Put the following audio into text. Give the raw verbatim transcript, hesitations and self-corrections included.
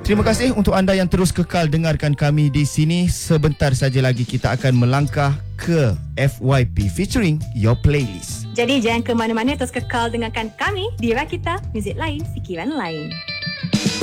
Terima kasih untuk anda yang terus kekal dengarkan kami di sini. Sebentar saja lagi kita akan melangkah ke F Y P featuring Your Playlist. Jadi jangan ke mana-mana, terus kekal dengarkan kami di Rakita, muzik lain, fikiran lain.